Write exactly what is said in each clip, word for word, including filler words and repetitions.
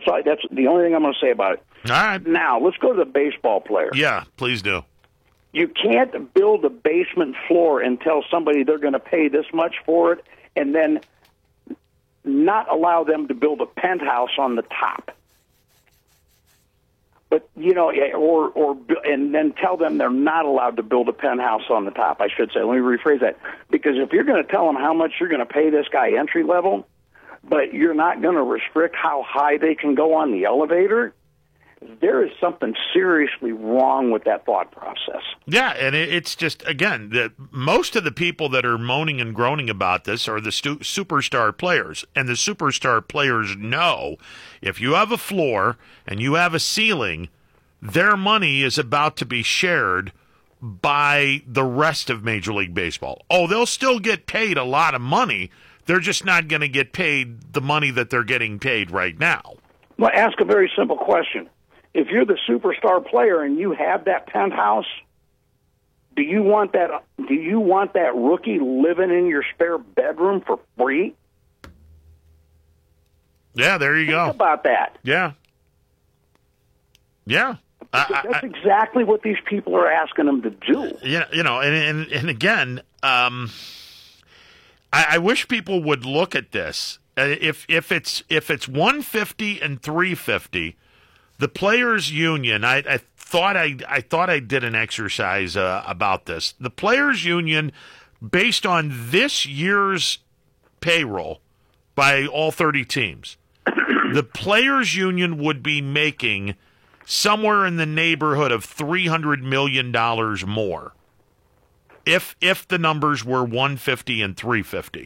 That's all, that's the only thing I'm going to say about it. All right. Now, let's go to the baseball player. Yeah, please do. You can't build a basement floor and tell somebody they're going to pay this much for it and then not allow them to build a penthouse on the top. But, you know, or, or, and then tell them they're not allowed to build a penthouse on the top, I should say. Let me rephrase that. Because if you're going to tell them how much you're going to pay this guy entry level, but you're not going to restrict how high they can go on the elevator, there is something seriously wrong with that thought process. Yeah, and it, it's just, again, that most of the people that are moaning and groaning about this are the stu- superstar players. And the superstar players know if you have a floor and you have a ceiling, their money is about to be shared by the rest of Major League Baseball. Oh, they'll still get paid a lot of money. They're just not going to get paid the money that they're getting paid right now. Well, ask a very simple question. If you're the superstar player and you have that penthouse, do you want that do you want that rookie living in your spare bedroom for free? Yeah, there you Think go. about that. Yeah. Yeah. That's I, I, exactly what these people are asking them to do. Yeah, you know, and and, and again, um, I, I wish people would look at this. Uh, if if it's if it's one fifty and three fifty, the players' union. I, I thought I I thought I did an exercise uh, about this. The players' union, based on this year's payroll by all thirty teams, the players' union would be making somewhere in the neighborhood of three hundred million dollars more if if the numbers were one fifty and three fifty.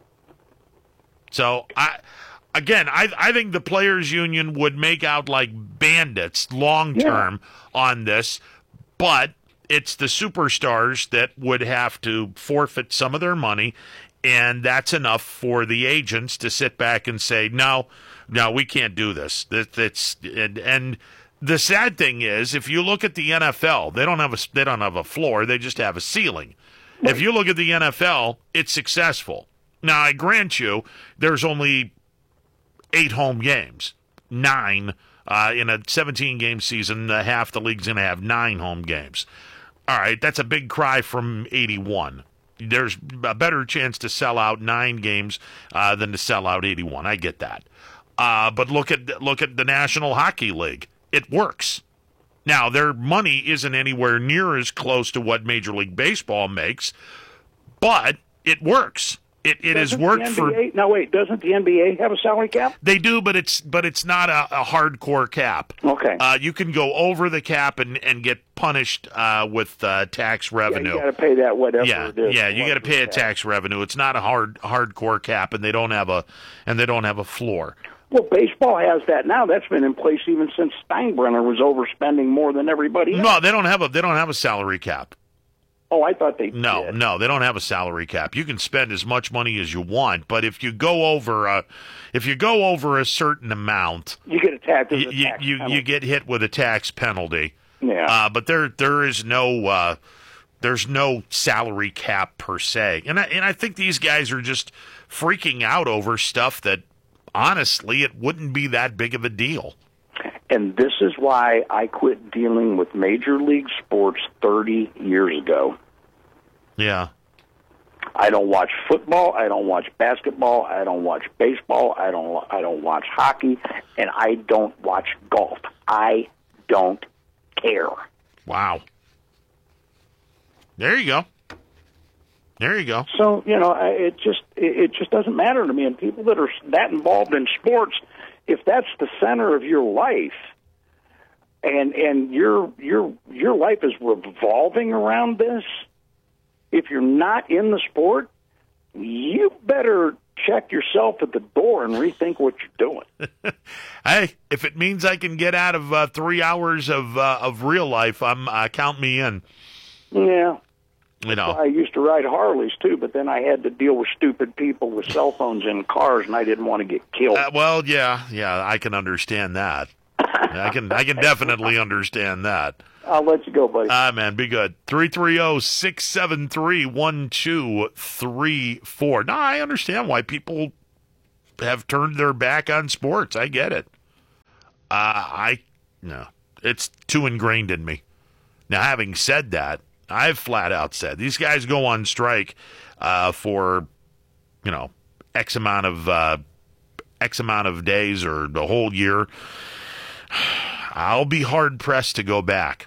So, I again, I I think the players' union would make out like bandits long-term yeah. on this, but it's the superstars that would have to forfeit some of their money, and that's enough for the agents to sit back and say, no, no, we can't do this. That, that's and, and the sad thing is, if you look at the N F L, they don't have a they don't have a floor; they just have a ceiling. Right. If you look at the N F L, it's successful. Now, I grant you, there's only eight home games, nine uh, in a seventeen-game season. Uh, half the league's going to have nine home games. All right, that's a big cry from eighty-one. There's a better chance to sell out nine games uh, than to sell out eighty-one. I get that, uh, but look at look at the National Hockey League. It works. Now, their money isn't anywhere near as close to what Major League Baseball makes, but it works. It it has worked for. No, wait. Doesn't the N B A have a salary cap? They do, but it's but it's not a, a hardcore cap. Okay. Uh, you can go over the cap and, and get punished uh, with uh, tax revenue. Yeah, you got to pay that whatever yeah, it is. Yeah, you got to pay a tax revenue. It's not a hard hardcore cap, and they don't have a and they don't have a floor. Well, baseball has that now. That's been in place even since Steinbrenner was overspending more than everybody else. No, they don't have a they don't have a salary cap. Oh, I thought they no, did. No, they don't have a salary cap. You can spend as much money as you want, but if you go over a, if you go over a certain amount, you get attacked. You you, tax you, you get hit with a tax penalty. Yeah. Uh, but there there is no uh, there's no salary cap per se, and I, and I think these guys are just freaking out over stuff that honestly it wouldn't be that big of a deal. And this is why I quit dealing with Major League sports thirty years ago. Yeah. I don't watch football. I don't watch basketball. I don't watch baseball. I don't. I don't watch hockey, and I don't watch golf. I don't care. Wow. There you go. There you go. So you know, it just it just doesn't matter to me. And people that are that involved in sports, if that's the center of your life, and and your your your life is revolving around this, if you're not in the sport, you better check yourself at the door and rethink what you're doing. Hey, if it means I can get out of uh, three hours of uh, of real life, I'm uh, count me in. Yeah. You know. I used to ride Harleys, too, but then I had to deal with stupid people with cell phones in cars, and I didn't want to get killed. Uh, well, yeah, yeah, I can understand that. I can I can definitely understand that. I'll let you go, buddy. Ah, man, be good. three three zero, six seven three, one two three four. No, I understand why people have turned their back on sports. I get it. Uh, I no, it's too ingrained in me. Now, having said that, I've flat out said these guys go on strike uh, for, you know, X amount of uh, X amount of days or the whole year. I'll be hard pressed to go back.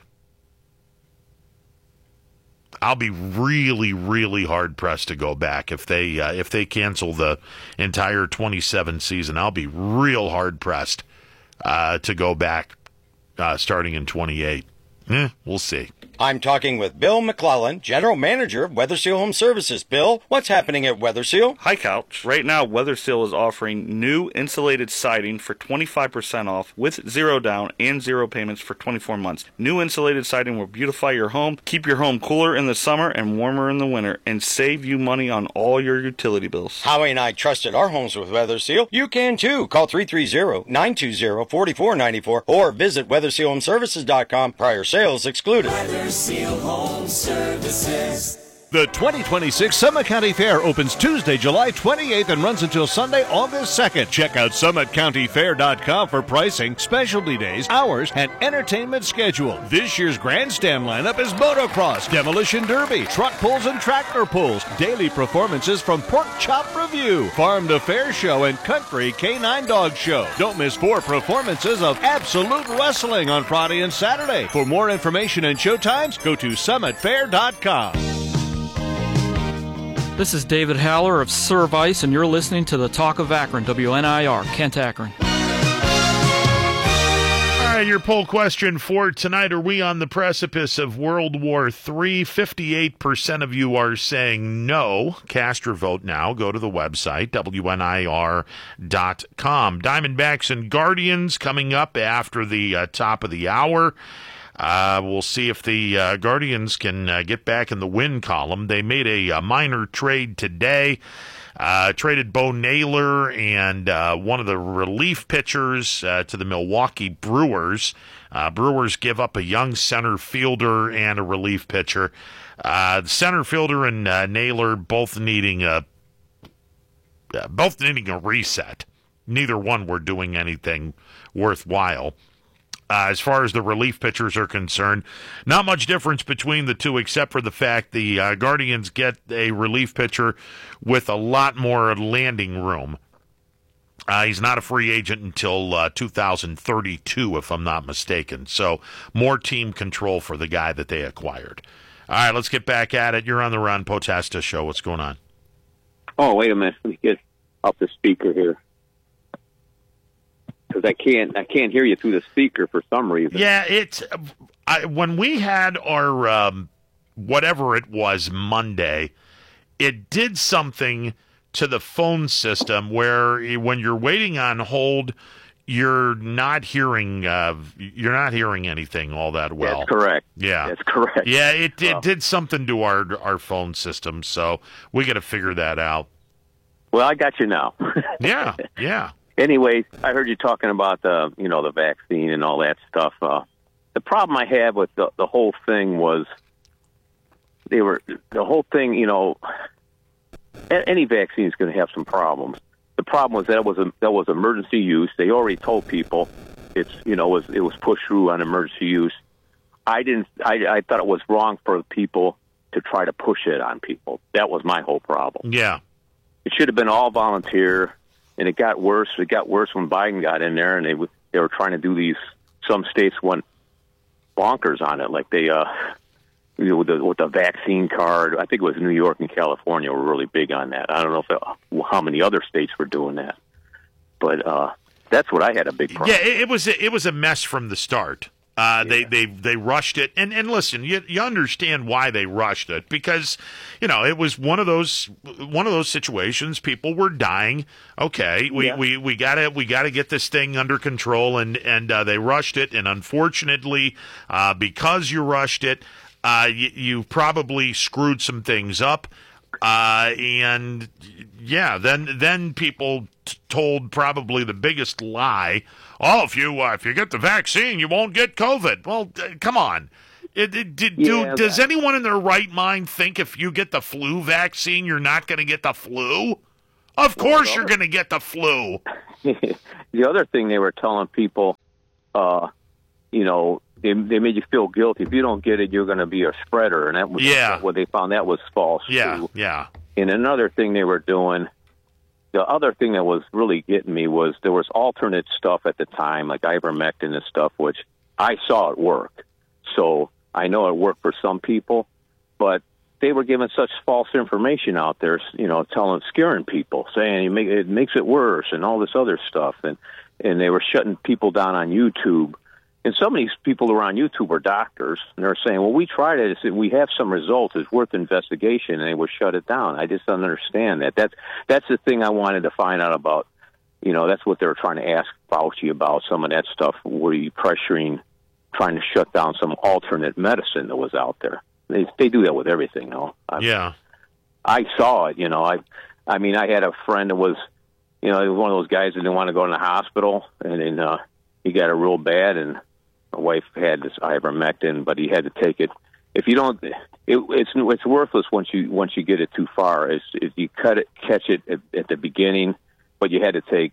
I'll be really, really hard pressed to go back if they uh, if they cancel the entire twenty-seven season. I'll be real hard pressed uh, to go back uh, starting in twenty-eight. Eh, we'll see. I'm talking with Bill McClellan, General Manager of Weather Seal Home Services. Bill, what's happening at Weather Seal? Hi, Couch. Right now, Weather Seal is offering new insulated siding for twenty-five percent off with zero down and zero payments for twenty-four months. New insulated siding will beautify your home, keep your home cooler in the summer and warmer in the winter, and save you money on all your utility bills. Howie and I trusted our homes with Weather Seal. You can too. Call three three zero, nine two zero, four four nine four or visit weather seal home services dot com. Prior sales excluded. Weather Seal Home Services. The twenty twenty-six Summit County Fair opens Tuesday, July twenty-eighth and runs until Sunday, August second. Check out summit county fair dot com for pricing, specialty days, hours, and entertainment schedule. This year's grandstand lineup is motocross, demolition derby, truck pulls and tractor pulls, daily performances from Pork Chop Review, Farm to Fair Show, and Country Canine Dog Show. Don't miss four performances of Absolute Wrestling on Friday and Saturday. For more information and showtimes, go to summit fair dot com. This is David Haller of Service, and you're listening to the Talk of Akron, W N I R, Kent, Akron. All right, your poll question for tonight: are we on the precipice of World War Three? fifty-eight percent of you are saying no. Cast your vote now. Go to the website, W N I R dot com. Diamondbacks and Guardians coming up after the uh, top of the hour. Uh, we'll see if the uh, Guardians can uh, get back in the win column. They made a, a minor trade today. Uh, traded Bo Naylor and uh, one of the relief pitchers uh, to the Milwaukee Brewers. Uh, Brewers give up a young center fielder and a relief pitcher. Uh, the center fielder and uh, Naylor both needing a uh, both needing a reset. Neither one were doing anything worthwhile. Uh, as far as the relief pitchers are concerned, not much difference between the two except for the fact the uh, Guardians get a relief pitcher with a lot more landing room. Uh, he's not a free agent until uh, two thousand thirty-two, if I'm not mistaken. So more team control for the guy that they acquired. All right, let's get back at it. You're on the Ron Potesta Show. What's going on? Oh, wait a minute. Let me get off the speaker here. Because I can't, I can't hear you through the speaker for some reason. Yeah, it's I, when we had our um, whatever it was Monday, it did something to the phone system where when you're waiting on hold, you're not hearing, uh, you're not hearing anything all that well. That's correct. Yeah, that's correct. Yeah, it, it well, did something to our our phone system, so we got to figure that out. Well, I got you now. yeah, yeah. Anyway, I heard you talking about the, you know, the vaccine and all that stuff. Uh, the problem I had with the, the whole thing was they were the whole thing. You know, any vaccine is going to have some problems. The problem was that it was a, that was emergency use. They already told people it's, you know, it was, it was pushed through on emergency use. I didn't. I, I thought it was wrong for people to try to push it on people. That was my whole problem. Yeah, it should have been all volunteer. And it got worse. It got worse when Biden got in there, and they they were trying to do these. Some states went bonkers on it, like they, uh, you know, with the, with the vaccine card. I think it was New York and California were really big on that. I don't know if it, how many other states were doing that, but uh, that's what I had a big problem. Yeah, it, it was a, it was a mess from the start. Uh, yeah. They they they rushed it, and and listen, you you understand why they rushed it, because you know it was one of those one of those situations. People were dying. Okay, we yeah. we, we gotta we gotta get this thing under control, and and uh, they rushed it, and unfortunately, uh, because you rushed it, uh, you, you probably screwed some things up, uh, and yeah, then then people t- told probably the biggest lie. Oh, if you uh, if you get the vaccine, you won't get COVID. Well, uh, come on. It, it, did, yeah, do, does anyone in their right mind think if you get the flu vaccine, you're not going to get the flu? Of course well, you're going to get the flu. The other thing they were telling people uh, you know, they they made you feel guilty. If you don't get it, you're going to be a spreader, and that was yeah. what they found. That was false. Yeah, too. yeah. And another thing they were doing, the other thing that was really getting me was there was alternate stuff at the time, like ivermectin and stuff, which I saw it work. So I know it worked for some people, but they were giving such false information out there, you know, telling, scaring people, saying it, make, it makes it worse and all this other stuff. And, and they were shutting people down on YouTube. And some of these people who are on YouTube are doctors, and they're saying, well, we tried it. It's, we have some results. It's worth investigation, and they would shut it down. I just don't understand that. That's, that's the thing I wanted to find out about. You know, that's what they were trying to ask Fauci about, some of that stuff. Were you pressuring, trying to shut down some alternate medicine that was out there? They they do that with everything, though. I, yeah. I saw it, you know. I I mean, I had a friend that was, you know, one of those guys that didn't want to go to the hospital, and then uh, he got it real bad, and my wife had this ivermectin, but he had to take it. If you don't, it, it's it's worthless once you once you get it too far. It's, if you cut it, catch it at, at the beginning, but you had to take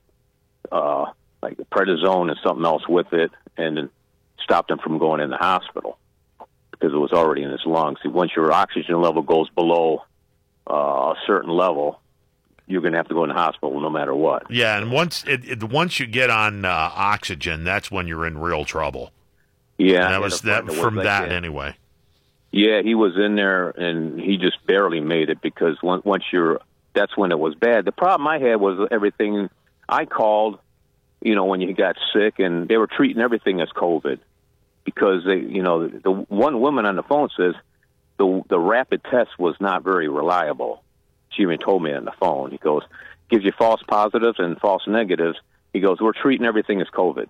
uh, like prednisone and something else with it, and then stopped him from going in the hospital, because it was already in his lungs. Once your oxygen level goes below uh, a certain level, you're going to have to go in the hospital no matter what. Yeah, and once it, it once you get on uh, oxygen, that's when you're in real trouble. Yeah, and that was that that from was that like that. anyway. Yeah, he was in there, and he just barely made it, because once, once you're, that's when it was bad. The problem I had was everything I called, you know, when you got sick, and they were treating everything as COVID. Because they, you know, the, the one woman on the phone says the the rapid test was not very reliable. She even told me on the phone. He goes, gives you false positives and false negatives. He goes, we're treating everything as COVID.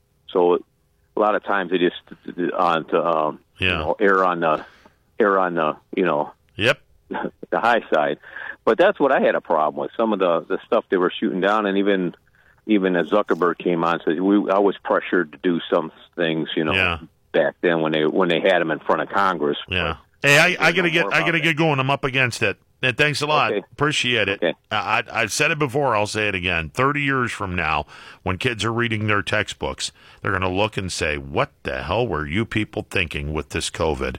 So a lot of times they just on to um, yeah. you know, err on the err on the you know yep the high side. But that's what I had a problem with. Some of the the stuff they were shooting down, and even. Even as Zuckerberg came on, said we I was pressured to do some things, you know, yeah. back then when they when they had him in front of Congress. Yeah. Hey, I, I gotta get I gotta get going. I'm up against it. And thanks a lot. Okay. Appreciate it. Okay. I, I've said it before. I'll say it again. Thirty years from now, when kids are reading their textbooks, they're going to look and say, "What the hell were you people thinking with this COVID?"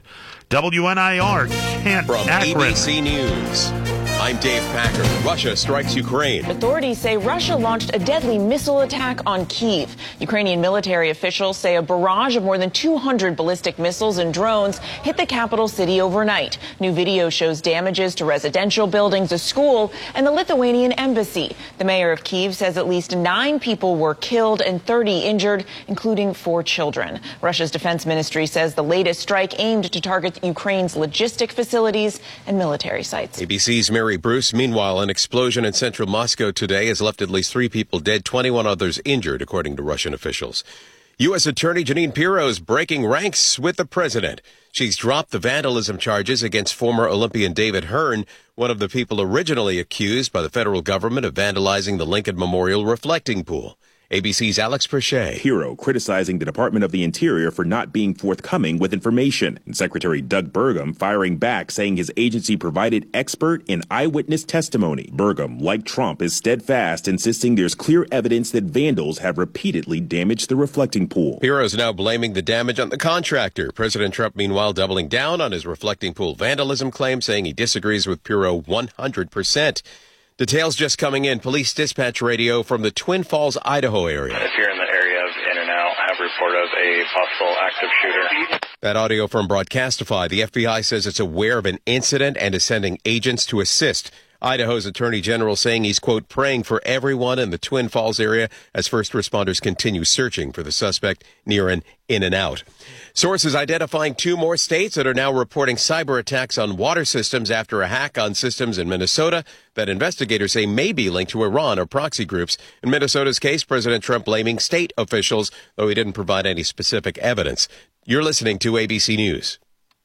W N I R, Kent, From Akron. A B C News, I'm Dave Packer. Russia strikes Ukraine. Authorities say Russia launched a deadly missile attack on Kyiv. Ukrainian military officials say a barrage of more than two hundred ballistic missiles and drones hit the capital city overnight. New video shows damages to residential buildings, a school, and the Lithuanian embassy. The mayor of Kyiv says at least nine people were killed and thirty injured, including four children. Russia's defense ministry says the latest strike aimed to target Ukraine's logistic facilities and military sites. A B C's Mary Bruce. Meanwhile, an explosion in central Moscow today has left at least three people dead, twenty-one others injured, according to Russian officials. U S. Attorney Jeanine Pirro is breaking ranks with the president. She's dropped the vandalism charges against former Olympian David Hearn, one of the people originally accused by the federal government of vandalizing the Lincoln Memorial reflecting pool. A B C's Alex Perche. Pirro criticizing the Department of the Interior for not being forthcoming with information, and Secretary Doug Burgum firing back, saying his agency provided expert and eyewitness testimony. Burgum, like Trump, is steadfast, insisting there's clear evidence that vandals have repeatedly damaged the reflecting pool. Pirro is now blaming the damage on the contractor. President Trump, meanwhile, doubling down on his reflecting pool vandalism claim, saying he disagrees with Pirro one hundred percent. Details just coming in. Police dispatch radio from the Twin Falls, Idaho area. If you're in the area of In and Out, have report of a possible active shooter. That audio from Broadcastify. The F B I says it's aware of an incident and is sending agents to assist. Idaho's Attorney General saying he's, quote, praying for everyone in the Twin Falls area as first responders continue searching for the suspect near an In and Out. Sources identifying two more states that are now reporting cyber attacks on water systems after a hack on systems in Minnesota that investigators say may be linked to Iran or proxy groups. In Minnesota's case, President Trump blaming state officials, though he didn't provide any specific evidence. You're listening to A B C News.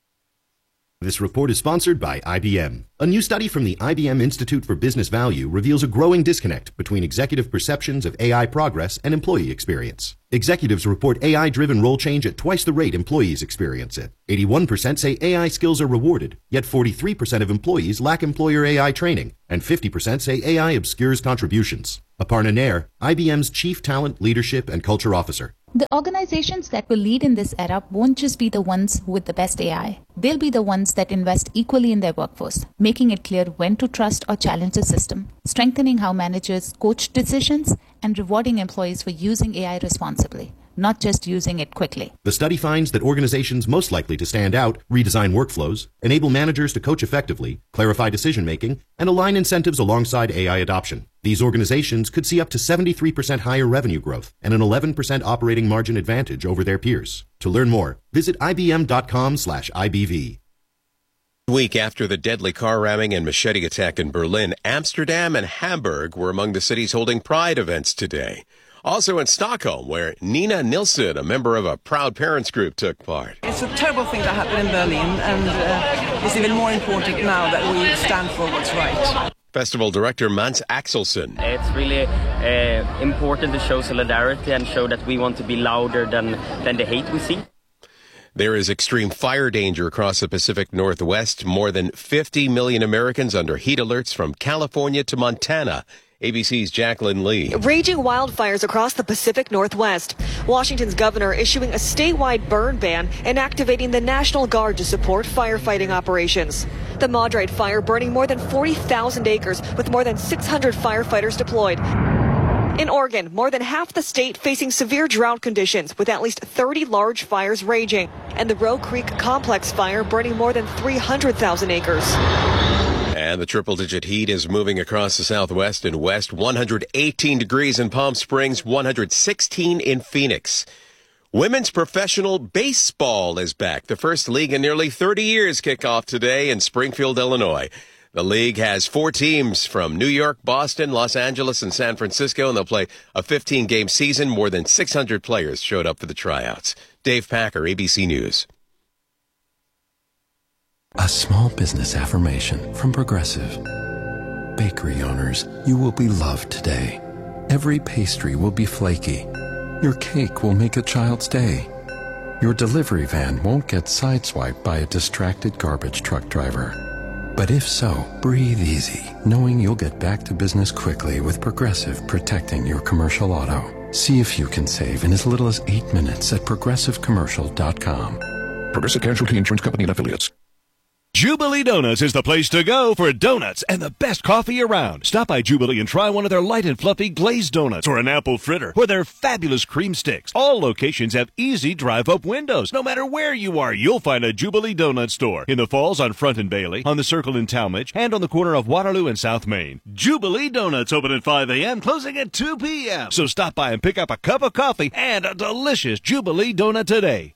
This report is sponsored by I B M. A new study from the I B M Institute for Business Value reveals a growing disconnect between executive perceptions of A I progress and employee experience. Executives report A I-driven role change at twice the rate employees experience it. eighty-one percent say A I skills are rewarded, yet forty-three percent of employees lack employer A I training, and fifty percent say A I obscures contributions. Aparna Nair, I B M's Chief Talent, Leadership, and Culture Officer, The organizations that will lead in this era won't just be the ones with the best A I. They'll be the ones that invest equally in their workforce, making it clear when to trust or challenge the system, strengthening how managers coach decisions, and rewarding employees for using A I responsibly, not just using it quickly. The study finds that organizations most likely to stand out redesign workflows, enable managers to coach effectively, clarify decision-making, and align incentives alongside A I adoption. These organizations could see up to seventy-three percent higher revenue growth and an eleven percent operating margin advantage over their peers. To learn more, visit ibm.com slash IBV. Week after the deadly car ramming and machete attack in Berlin, Amsterdam and Hamburg were among the cities holding pride events today. Also in Stockholm, where Nina Nilsson, a member of a Proud Parents group, took part. It's a terrible thing that happened in Berlin, and uh, it's even more important now that we stand for what's right. Festival director Mans Axelsson. It's really uh, important to show solidarity and show that we want to be louder than, than the hate we see. There is extreme fire danger across the Pacific Northwest. More than fifty million Americans under heat alerts from California to Montana. A B C's Jacqueline Lee. Raging wildfires across the Pacific Northwest. Washington's governor issuing a statewide burn ban and activating the National Guard to support firefighting operations. The Maudrite fire burning more than forty thousand acres with more than six hundred firefighters deployed. In Oregon, more than half the state facing severe drought conditions with at least thirty large fires raging. And the Roe Creek Complex fire burning more than three hundred thousand acres. And the triple-digit heat is moving across the southwest and west. one hundred eighteen degrees in Palm Springs, one hundred sixteen in Phoenix. Women's professional baseball is back. The first league in nearly thirty years kick off today in Springfield, Illinois. The league has four teams from New York, Boston, Los Angeles, and San Francisco, and they'll play a fifteen-game season. More than six hundred players showed up for the tryouts. Dave Packer, A B C News. A small business affirmation from Progressive. Bakery owners, you will be loved today. Every pastry will be flaky. Your cake will make a child's day. Your delivery van won't get sideswiped by a distracted garbage truck driver. But if so, breathe easy, knowing you'll get back to business quickly with Progressive protecting your commercial auto. See if you can save in as little as eight minutes at progressive commercial dot com. Progressive Casualty Insurance Company and Affiliates. Jubilee Donuts is the place to go for donuts and the best coffee around. Stop by Jubilee and try one of their light and fluffy glazed donuts or an apple fritter or their fabulous cream sticks. All locations have easy drive-up windows. No matter where you are, you'll find a Jubilee Donut store. In the Falls on Front and Bailey, on the Circle in Talmadge, and on the corner of Waterloo and South Main. Jubilee Donuts open at five a.m., closing at two p.m. So stop by and pick up a cup of coffee and a delicious Jubilee Donut today.